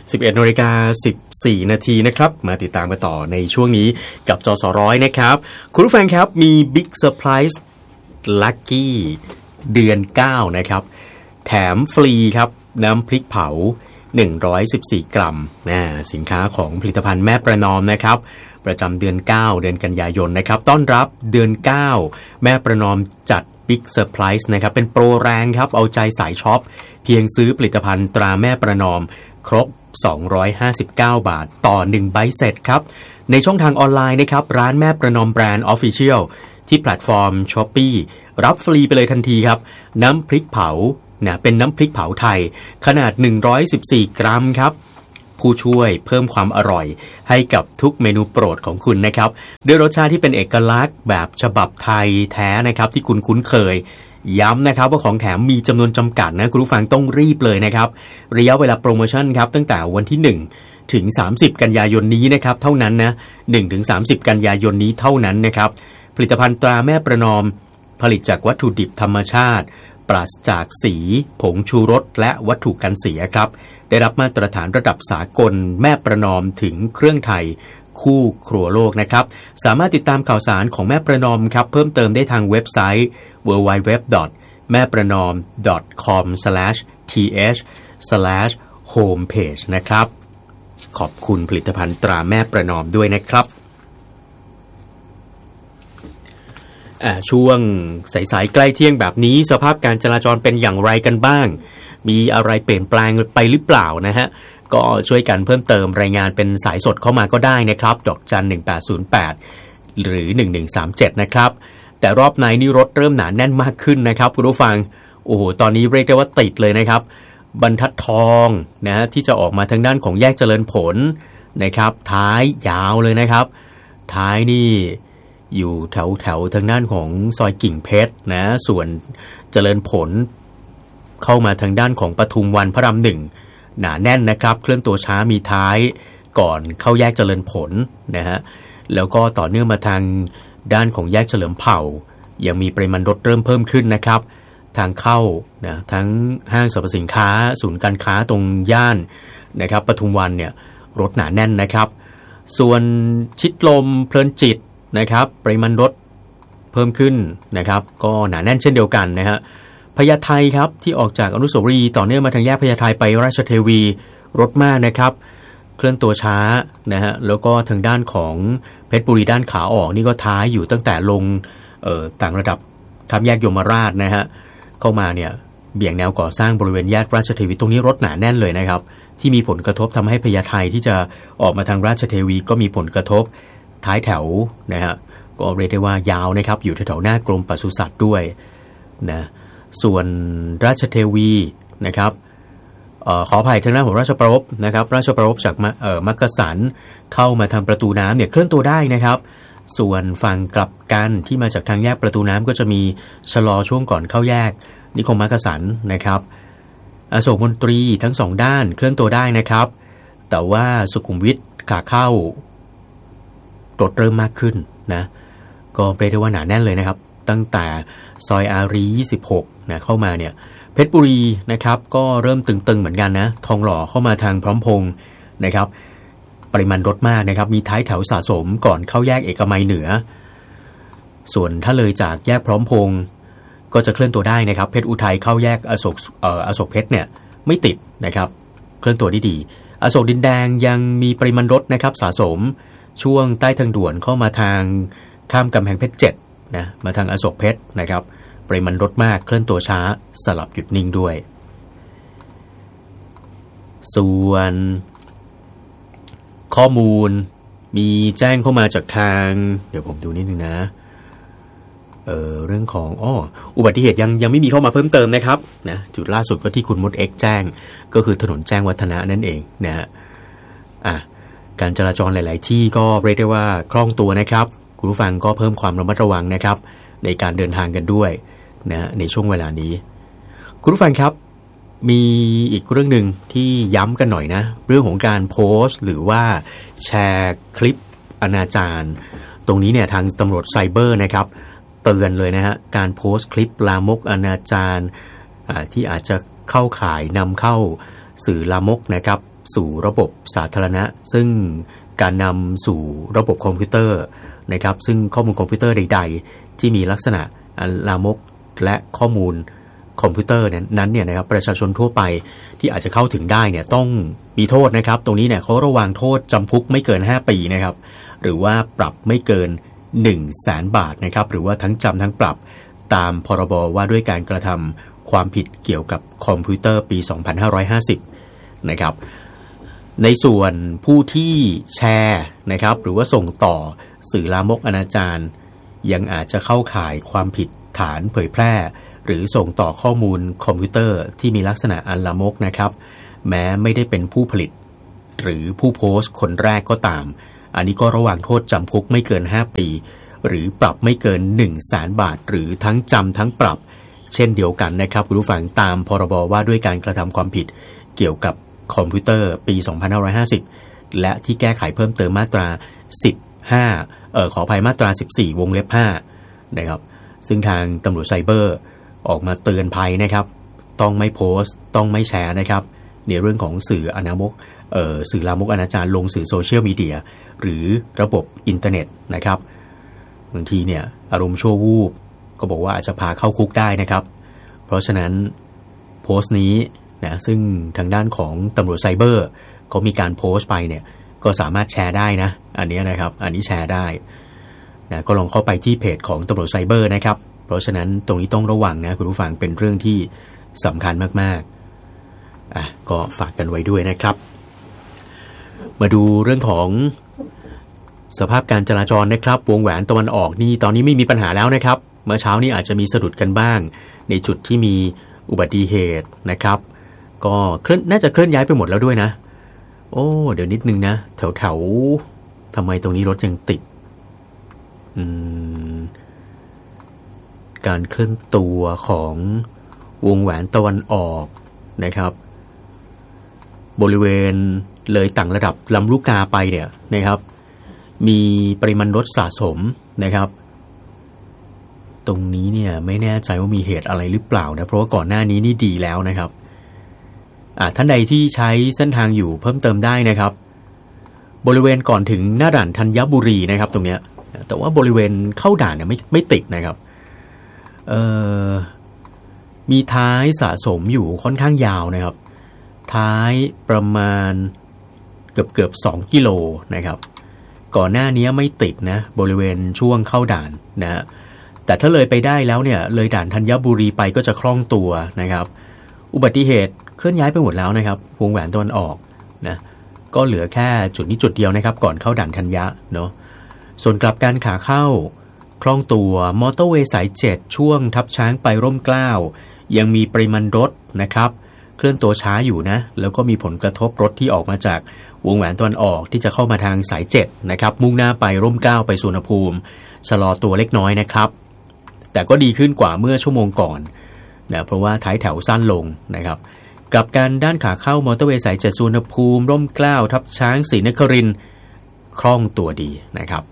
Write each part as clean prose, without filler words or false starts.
11:14 น.นะครับมาติดตามกันต่อในช่วงนี้กับจสร้อยนะครับคุณผู้ฟังครับมีบิ๊กเซอร์ไพรส์ลัคกี้เดือน9นะครับแถมฟรีครับน้ำพริกเผา114 กรัมสินค้าของผลิตภัณฑ์แม่ประนอมนะครับประจำเดือน9เดือนกันยายนนะครับต้อนรับเดือน9แม่ประนอมจัดบิ๊กเซอร์ไพรส์นะครับเป็นโปรแรงครับเอาใจสายช็อปเพียงซื้อผลิตภัณฑ์ตราแม่ประนอมครบ259 บาทต่อ1ใบเสร็จครับในช่องทางออนไลน์นะครับร้านแม่ประนอมแบรนด์ Official ที่แพลตฟอร์ม Shopee รับฟรีไปเลยทันทีครับน้ำพริกเผาเป็นน้ำพริกเผาไทยขนาด114 กรัมครับผู้ช่วยเพิ่มความอร่อยให้กับทุกเมนูโปรดของคุณนะครับด้วยรสชาติที่เป็นเอกลักษณ์แบบฉบับไทยแท้นะครับที่คุณคุ้นเคยย้ำนะครับว่าของแถมมีจำนวนจำกัดนะคุณผู้ฟังต้องรีบเลยนะครับระยะเวลาโปรโมชั่นครับตั้งแต่วันที่1ถึง30กันยายนนี้นะครับเท่านั้นนะ1ถึง30กันยายนนี้เท่านั้นนะครับผลิตภัณฑ์ตราแม่ประนอมผลิตจากวัตถุดิบธรรมชาติปราศจากสีผงชูรสและวัตถุกันเสียครับได้รับมาตรฐานระดับสากลแม่ประนอมถึงเครื่องไทยคู่ครัวโลกนะครับสามารถติดตามข่าวสารของแม่ประนอมครับเพิ่มเติมได้ทางเว็บไซต์ www.maepranom.com/th/homepage นะครับขอบคุณผลิตภัณฑ์ตราแม่ประนอมด้วยนะครับช่วงสายๆใกล้เที่ยงแบบนี้สภาพการจราจรเป็นอย่างไรกันบ้างมีอะไรเปลี่ยนแปลงไปหรือเปล่านะฮะก็ช่วยกันเพิ่มเติมรายงานเป็นสายสดเข้ามาก็ได้นะครับดอกจัน1808หรือ1137นะครับแต่รอบในนี่รถเริ่มหนาแน่นมากขึ้นนะครับคุณผู้ฟังโอ้โหตอนนี้เรียกได้ว่าติดเลยนะครับบรรทัดทองนะที่จะออกมาทางด้านของแยกเจริญผลนะครับท้ายยาวเลยนะครับท้ายนี่อยู่แถวทางด้านของซอยกิ่งเพชรนะส่วนเจริญผลเข้ามาทางด้านของปทุมวันพระราม1หนาแน่นนะครับเคลื่อนตัวช้ามีท้ายก่อนเข้าแยกเจริญผลนะฮะแล้วก็ต่อเนื่องมาทางด้านของแยกเฉลิมเผ่ายังมีปริมาณรถเริ่มเพิ่มขึ้นนะครับทางเข้านะทั้งห้างสรรพสินค้าศูนย์การค้าตรงย่านนะครับปทุมวันเนี่ยรถหนาแน่นนะครับส่วนชิดลมเพลินจิตนะครับปริมาณรถเพิ่มขึ้นนะครับก็หนาแน่นเช่นเดียวกันนะฮะพญาไทครับที่ออกจากอนุสาวรีย์ต่อเนื่องมาทางแยกพญาไทไปราชเทวีรถมากนะครับเคลื่อนตัวช้านะฮะแล้วก็ทางด้านของเพชรบุรีด้านขาออกนี่ก็ท้ายอยู่ตั้งแต่ลงต่างระดับข้ามแยกยมราชนะฮะเข้ามาเนี่ยเบี่ยงแนวก่อสร้างบริเวณแยกราชเทวีตรงนี้รถหนาแน่นเลยนะครับที่มีผลกระทบทำให้พญาไทที่จะออกมาทางราชเทวีก็มีผลกระทบท้ายแถวนะฮะก็เรียกได้ว่ายาวนะครับอยู่แถวๆหน้ากรมปศุสัตว์ด้วยนะส่วนราชเทวีนะครับขออภัยทางด้านของราชประรภนะครับราชประรภจากมักกะสันเข้ามาทางประตูน้ำเนี่ยเคลื่อนตัวได้นะครับส่วนฝั่งกลับกันที่มาจากทางแยกประตูน้ำก็จะมีชะลอช่วงก่อนเข้าแยกนิคมมักกะสันนะครับอโศกมนตรีทั้ง2ด้านเคลื่อนตัวได้นะครับแต่ว่าสุขุมวิทขาเข้ารถเริ่มมากขึ้นนะก็เรียกได้ว่าหนาแน่นเลยนะครับตั้งแต่ซอยอารี26นะเข้ามาเนี่ยเพชรบุรีนะครับก็เริ่มตึงๆเหมือนกันนะทองหล่อเข้ามาทางพร้อมพงษ์นะครับปริมาณรถมากนะครับมีท้ายแถวสะสมก่อนเข้าแยกเอกมัยเหนือส่วนถ้าเลยจากแยกพร้อมพงษ์ก็จะเคลื่อนตัวได้นะครับเพชรอุทัยเข้าแยกอโศกเพชรเนี่ยไม่ติดนะครับเคลื่อนตัวได้ดีอโศกดินแดงยังมีปริมาณรถนะครับสะสมช่วงใต้ทางด่วนเข้ามาทางข้ามกำแพงเพชร7นะมาทางอโศกเพชรนะครับปริมาณรถมากเคลื่อนตัวช้าสลับหยุดนิ่งด้วยส่วนข้อมูลมีแจ้งเข้ามาจากทางเดี๋ยวผมดูนิดนึงนะเรื่องของอุบัติเหตุยังไม่มีเข้ามาเพิ่มเติมนะครับนะจุดล่าสุดก็ที่คุณมด X แจ้งก็คือถนนแจ้งวัฒนะนั่นเองนะฮะการจราจรหลายๆที่ก็เรียกได้ว่าคล่องตัวนะครับคุณผู้ฟังก็เพิ่มความระมัดระวังนะครับในการเดินทางกันด้วยนะในช่วงเวลานี้คุณผู้ฟังครับมีอีกเรื่องนึงที่ย้ำกันหน่อยนะเรื่องของการโพสต์หรือว่าแชร์คลิปอนาจารตรงนี้เนี่ยทางตำรวจไซเบอร์นะครับเตือนเลยนะฮะการโพสต์คลิปลามกอนาจารที่อาจจะเข้าข่ายนำเข้าสื่อลามกนะครับสู่ระบบสาธารณะซึ่งการนำสู่ระบบคอมพิวเตอร์นะครับซึ่งข้อมูลคอมพิวเตอร์ใดๆที่มีลักษณะอันลามกและข้อมูลคอมพิวเตอร์นั้นเนี่ยนะครับประชาชนทั่วไปที่อาจจะเข้าถึงได้เนี่ยต้องมีโทษนะครับตรงนี้เนี่ยเขาระวางโทษจำคุกไม่เกิน5ปีนะครับหรือว่าปรับไม่เกิน 100,000 บาทนะครับหรือว่าทั้งจำทั้งปรับตามพรบว่าด้วยการกระทำความผิดเกี่ยวกับคอมพิวเตอร์ปี 2550 นะครับในส่วนผู้ที่แชร์นะครับหรือว่าส่งต่อสื่อลามกอนาจารยังอาจจะเข้าข่ายความผิดฐานเผยแพร่หรือส่งต่อข้อมูลคอมพิวเตอร์ที่มีลักษณะอันลามกนะครับแม้ไม่ได้เป็นผู้ผลิตหรือผู้โพสต์คนแรกก็ตามอันนี้ก็ระหว่างโทษจำคุกไม่เกิน5ปีหรือปรับไม่เกิน 100,000 บาทหรือทั้งจำทั้งปรับเช่นเดียวกันนะครับคุณผู้ฟังตามพรบว่าด้วยการกระทำความผิดเกี่ยวกับคอมพิวเตอร์ปี 2550 และที่แก้ไขเพิ่มเติมมาตรา15ขออภัยมาตรา14วงเล็บ5นะครับซึ่งทางตำรวจไซเบอร์ออกมาเตือนภัยนะครับต้องไม่โพสต์ต้องไม่แชร์นะครับในเรื่องของสื่อสื่อลามกอนาจารลงสื่อโซเชียลมีเดียหรือระบบอินเทอร์เน็ตนะครับบางทีเนี่ยอารมณ์ชั่ววูบก็บอกว่าอาจจะพาเข้าคุกได้นะครับเพราะฉะนั้นโพสต์นี้นะซึ่งทางด้านของตำรวจไซเบอร์เขามีการโพสต์ไปเนี่ยก็สามารถแชร์ได้นะอันนี้นะครับอันนี้แชร์ได้นะก็ลองเข้าไปที่เพจของตำรวจไซเบอร์นะครับเพราะฉะนั้นตรงนี้ต้องระวังนะคุณผู้ฟังเป็นเรื่องที่สำคัญมากๆก็ฝากกันไว้ด้วยนะครับมาดูเรื่องของสภาพการจราจรนะครับวงแหวนตะวันออกนี่ตอนนี้ไม่มีปัญหาแล้วนะครับเมื่อเช้านี้อาจจะมีสะดุดกันบ้างในจุดที่มีอุบัติเหตุนะครับก็น่าจะเคลื่อนย้ายไปหมดแล้วด้วยนะโอ้เดี๋ยวนิดนึงนะแถวทำไมตรงนี้รถยังติดการเคลื่อนตัวของวงแหวนตะวันออกนะครับบริเวณเลยต่างระดับลำลูกกาไปเนี่ยนะครับมีปริมาณรถสะสมนะครับตรงนี้เนี่ยไม่แน่ใจว่ามีเหตุอะไรหรือเปล่านะเพราะว่าก่อนหน้านี้นี่ดีแล้วนะครับท่านใดที่ใช้เส้นทางอยู่เพิ่มเติมได้นะครับบริเวณก่อนถึงหน้าด่านธัญบุรีนะครับตรงเนี้ยแต่ว่าบริเวณเข้าด่านเนี่ยไม่ติดนะครับมีท้ายสะสมอยู่ค่อนข้างยาวนะครับท้ายประมาณเกือบ2 กิโลนะครับก่อนหน้านี้ไม่ติดนะบริเวณช่วงเข้าด่านนะฮะแต่ถ้าเลยไปได้แล้วเนี่ยเลยด่านธัญบุรีไปก็จะคล่องตัวนะครับอุบัติเหตุเคลื่อนย้ายไปหมดแล้วนะครับวงแหวนตะวันออกนะก็เหลือแค่จุดนี้จุดเดียวนะครับก่อนเข้าด่านธัญญะเนาะส่วนกลับการขาเข้าคล่องตัวมอเตอร์เวย์สาย7ช่วงทับช้างไปร่มเกล้ายังมีปริมาณรถนะครับเคลื่อนตัวช้าอยู่นะแล้วก็มีผลกระทบรถที่ออกมาจากวงแหวนตะวันออกที่จะเข้ามาทางสาย7นะครับมุ่งหน้าไปร่มเกล้าไปสุวรรณภูมิชะลอตัวเล็กน้อยนะครับแต่ก็ดีขึ้นกว่าเมื่อชั่วโมงก่อนนะเพราะว่าท้ายแถวสั้นลงนะครับกับการด้านขาเข้ามอเตอร์เวย์สาย7สุวรรณภูมิร่มเกล้าทับช้างศรีนครินทร์คล่องตัวดีนะครับ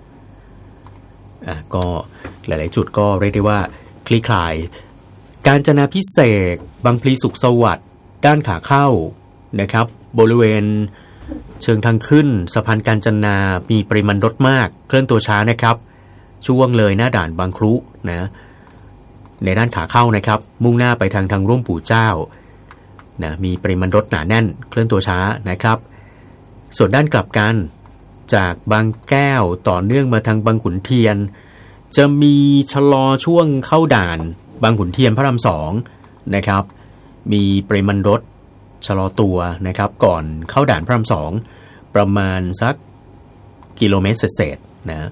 ก็หลายๆจุดก็เรียกได้ว่าคลี่คลายกาญจนาภิเษกบางพลีสุขสวัสดิ์ด้านขาเข้านะครับบริเวณเชิงทางขึ้นสะพานกาญจนามีปริมาณรถมากเคลื่อนตัวช้านะครับช่วงเลยหน้าด่านบางครุนะในด้านขาเข้านะครับมุ่งหน้าไปทางร่มปู่เจ้านะมีปริมาณรถหนาแน่นเคลื่อนตัวช้านะครับส่วนด้านกลับกันจากบางแก้วต่อเนื่องมาทางบางขุนเทียนจะมีชะลอช่วงเข้าด่านบางขุนเทียนพระราม2นะครับมีปริมาณรถชะลอตัวนะครับก่อนเข้าด่านพระราม2ประมาณสักกิโลเมตรเศษๆนะ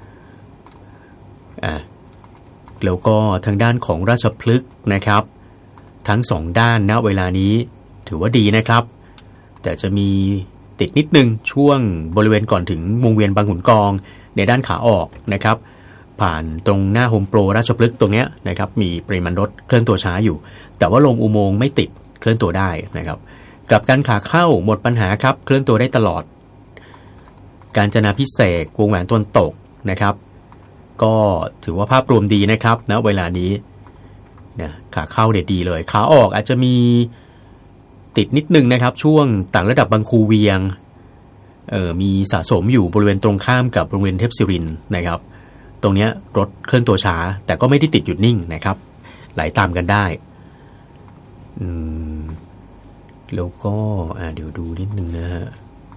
แล้วก็ทางด้านของราชพฤกษ์นะครับทั้ง2ด้านณเวลานี้ถือว่าดีนะครับแต่จะมีติดนิดนึงช่วงบริเวณก่อนถึงวงเวียนบางขุนกองในด้านขาออกนะครับผ่านตรงหน้าโฮมโปรราชพฤกษ์ตรงเนี้ยนะครับมีปริมาณรถเคลื่อนตัวช้าอยู่แต่ว่าลงอุโมงค์ไม่ติดเคลื่อนตัวได้นะครับกับการขาเข้าหมดปัญหาครับเคลื่อนตัวได้ตลอดกาญจนาภิเษกวงแหวนตะวันตกนะครับก็ถือว่าภาพรวมดีนะครับณเวลานี้นะขาเข้าเด็ดดีเลยขาออกอาจจะมีติดนิดนึงนะครับช่วงต่างระดับบางคูเวียงมีสะสมอยู่บริเวณตรงข้ามกับโรงเรียนเทพศิรินทร์นะครับตรงนี้รถเคลื่อนตัวช้าแต่ก็ไม่ได้ติดหยุดนิ่งนะครับไหลตามกันได้แล้วก็เดี๋ยวดูนิดนึงนะฮะ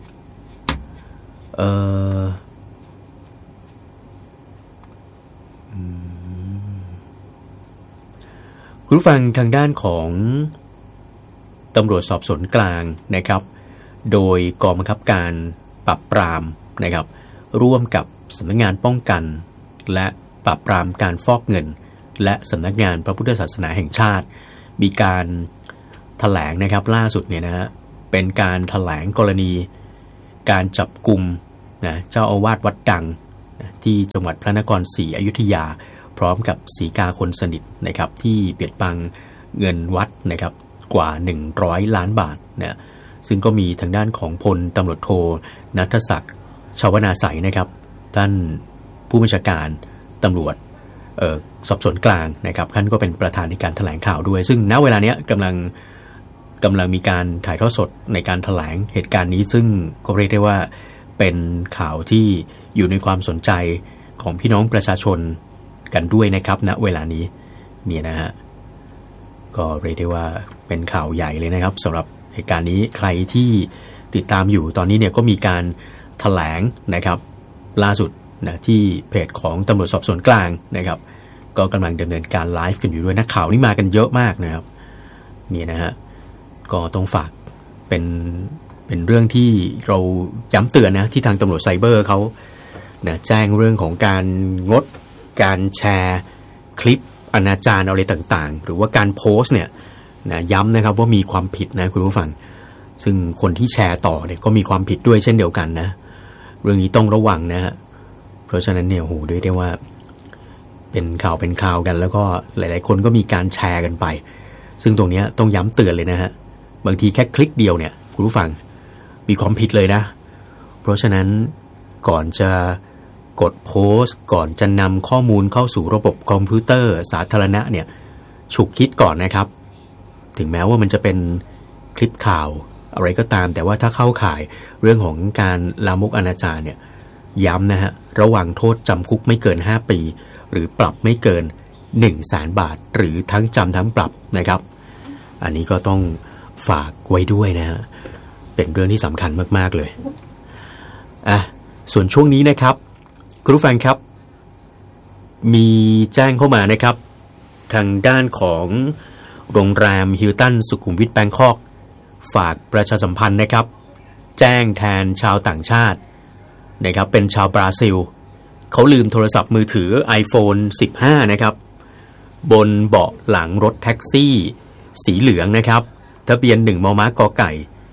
คุณผู้ฟังทางด้านของตำรวจสอบสวนกลางนะครับโดยกองบังคับการปราบปรามนะครับร่วมกับสำนักงานป้องกันและปราบปรามการฟอกเงินและสำนักงานพระพุทธศาสนาแห่งชาติมีการแถลงนะครับล่าสุดเนี่ยนะฮะเป็นการแถลงกรณีการจับกุมนะเจ้าอาวาสวัดดังนะที่จังหวัดพระนครศรีอยุธยาพร้อมกับศรีกาคนสนิทนะครับที่เบียดบังเงินวัดนะครับกว่า100 ล้านบาทนะซึ่งก็มีทางด้านของพลตำรวจโทณัฐศักดิ์ชวนาไสยนะครับท่านผู้บัญชาการตำรวจสอบสวนกลางนะครับท่านก็เป็นประธานในการแถลงข่าวด้วยซึ่งณเวลาเนี้ยกำลังมีการถ่ายทอดสดในการแถลงเหตุการณ์นี้ซึ่งก็เรียกได้ว่าเป็นข่าวที่อยู่ในความสนใจของพี่น้องประชาชนกันด้วยนะครับณเวลานี้เนี่ยนะฮะก็เรียกได้ว่าเป็นข่าวใหญ่เลยนะครับสำหรับเหตุการณ์นี้ใครที่ติดตามอยู่ตอนนี้เนี่ยก็มีการแถลงนะครับล่าสุดนะที่เพจของตำรวจสอบสวนกลางนะครับก็กำลังดำเนินการไลฟ์กันอยู่ด้วยนักข่าวนี่มากันเยอะมากนะครับนี่นะฮะก็ต้องฝากเป็นเรื่องที่เราย้ำเตือนนะที่ทางตำรวจไซเบอร์เขานะแจ้งเรื่องของการงดการแชร์คลิปอนาจารอะไรต่างๆหรือว่าการโพสต์เนี่ยนะย้ำนะครับว่ามีความผิดนะคุณผู้ฟังซึ่งคนที่แชร์ต่อเนี่ยก็มีความผิดด้วยเช่นเดียวกันนะเรื่องนี้ต้องระวังนะฮะเพราะฉะนั้นเนี่ยโหด้วยได้ว่าเป็นข่าวกันแล้วก็หลายๆคนก็มีการแชร์กันไปซึ่งตรงนี้ต้องย้ำเตือนเลยนะฮะบางทีแค่คลิกเดียวเนี่ยคุณผู้ฟังมีความผิดเลยนะเพราะฉะนั้นก่อนจะกดโพสต์ก่อนจะนำข้อมูลเข้าสู่ระบบคอมพิวเตอร์สาธารณะเนี่ยฉุกคิดก่อนนะครับถึงแม้ว่ามันจะเป็นคลิปข่าวอะไรก็ตามแต่ว่าถ้าเข้าข่ายเรื่องของการลามกอนาจารเนี่ยย้ำนะฮะระวังโทษจำคุกไม่เกิน5 ปีหรือปรับไม่เกิน 100,000 บาทหรือทั้งจำทั้งปรับนะครับอันนี้ก็ต้องฝากไว้ด้วยนะฮะเป็นเรื่องที่สำคัญมากๆเลยส่วนช่วงนี้นะครับคุณผู้ฟังครับมีแจ้งเข้ามานะครับทางด้านของโรงแรมฮิลตันสุขุมวิทแบงคอกฝากประชาสัมพันธ์นะครับแจ้งแทนชาวต่างชาตินะครับเป็นชาวบราซิลเขาลืมโทรศัพท์มือถือ iPhone 15นะครับบนเบาะหลังรถแท็กซี่สีเหลืองนะครับทะเบียน1 มมกไก่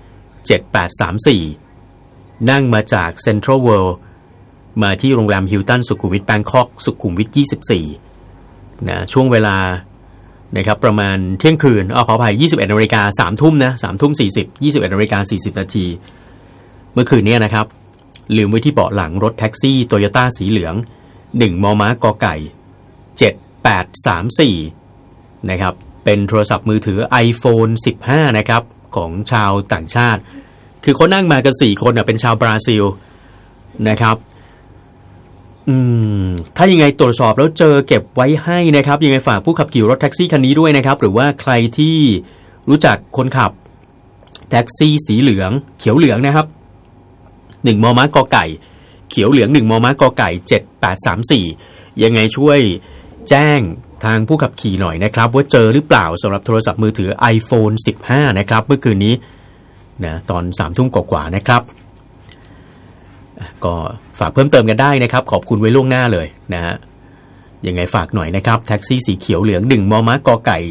7834นั่งมาจากเซ็นทรัลเวิลด์มาที่โรงแรมฮิลตันสุขุมวิทแบงคอกสุขุมวิท24นะช่วงเวลานะครับประมาณเที่ยงคืนขออภัย 21:00 น 3 ทุ่มนะ 3:40 21:40 นาทีเมื่อคืนนี้นะครับลืมไว้ที่เบาะหลังรถแท็กซี่โตโยต้าสีเหลือง1 มมกไก่7834นะครับเป็นโทรศัพท์มือถือ iPhone 15นะครับของชาวต่างชาติคือเขานั่งมากัน4 คนเป็นชาวบราซิลนะครับถ้ายังไงตรวจสอบแล้วเจอเก็บไว้ให้นะครับยังไงฝากผู้ขับขี่รถแท็กซี่คันนี้ด้วยนะครับหรือว่าใครที่รู้จักคนขับแท็กซี่สีเหลืองเขียวเหลืองนะครับ1 มมกไก่เขียวเหลือง1 มมกไก่7834ยังไงช่วยแจ้งทางผู้ขับขี่หน่อยนะครับว่าเจอหรือเปล่าสำหรับโทรศัพท์มือถือ iPhone 15นะครับเมื่อคืนนี้นะตอน 3 ทุ่มกว่าๆนะครับก็ฝากเพิ่มเติมกันได้นะครับขอบคุณไว้ล่วงหน้าเลยนะฮะยังไงฝากหน่อยนะครับแท็กซี่สีเขียวเหลือง1 มมกไก่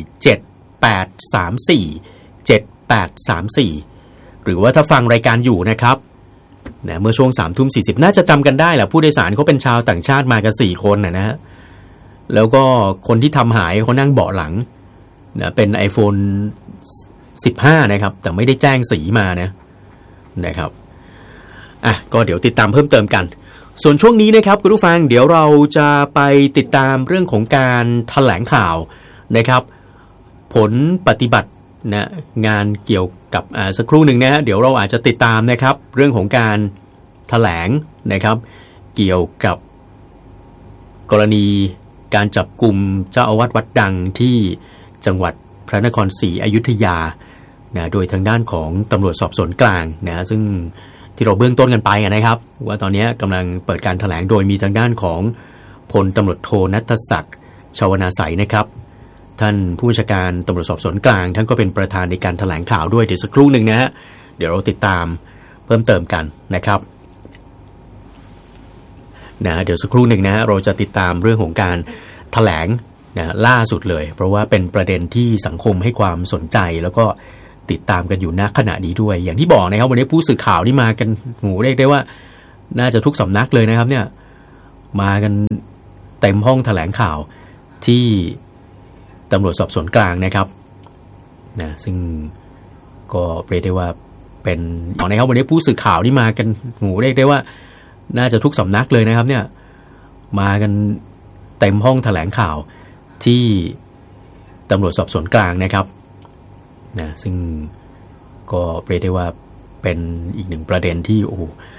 7834หรือว่าถ้าฟังรายการอยู่นะครับนะเมื่อช่วง 3:40 น่าจะจำกันได้แหละผู้โดยสารเขาเป็นชาวต่างชาติมากัน4 คนนะฮะแล้วก็คนที่ทำหายเขานั่งเบาะหลังนะเป็น iPhone 15นะครับแต่ไม่ได้แจ้งสีมานะครับก็เดี๋ยวติดตามเพิ่มเติมกันส่วนช่วงนี้นะครับคุณผู้ฟังเดี๋ยวเราจะไปติดตามเรื่องของการแถลงข่าวนะครับผลปฏิบัตินะงานเกี่ยวกับสักครู่หนึ่งนะฮะเดี๋ยวเราอาจจะติดตามนะครับเรื่องของการแถลงนะครับเกี่ยวกับกรณีการจับกลุ่มเจ้าอาวาสวัดดังที่จังหวัดพระนครศรีอยุธยานะโดยทางด้านของตำรวจสอบสวนกลางนะซึ่งที่เราเบื้องต้นกันไปนะครับว่าตอนนี้กำลังเปิดการแถลงโดยมีทางด้านของพลตำรวจโทณัฐศักดิ์ชวนาสัยนะครับท่านผู้บัญชาการตำรวจสอบสวนกลางท่านก็เป็นประธานในการแถลงข่าวด้วยเดี๋ยวสักครู่หนึ่งนะฮะเดี๋ยวเราติดตามเพิ่มเติมกันนะครับนะเดี๋ยวสักครู่หนึ่งนะฮะเราจะติดตามเรื่องของการแถลงนะล่าสุดเลยเพราะว่าเป็นประเด็นที่สังคมให้ความสนใจแล้วก็ติดตามกันอยู่ณขณะนี้ด้วยอย่างที่บอกนะครับวันนี้ผู้สื่อข่าวนี่มากันโหเรียกได้ว่าน่าจะทุกสำนักเลยนะครับเนี่ยมากันเต็มห้องแถลงข่าวที่ตำรวจสอบสวนกลางนะครับนะซึ่งก็เรียกได้ว่าเป็นนะครับวันนี้ผู้สื่อข่าวนี่มากันโหเรียกได้ว่าน่าจะทุกสำนักเลยนะครับเนี่ยมากันเต็มห้องแถลงข่าวที่ตำรวจสอบสวนกลางนะครับนะซึ่งก็เรียกได้ว่าเป็นอีกหนึ่งประเด็นที่โอ้